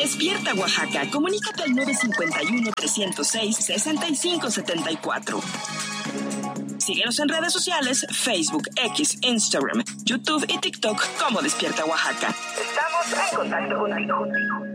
Despierta Oaxaca. Comunícate al 951-306-6574. Síguenos en redes sociales, Facebook, X, Instagram, YouTube y TikTok como Despierta Oaxaca. Estamos en contacto contigo.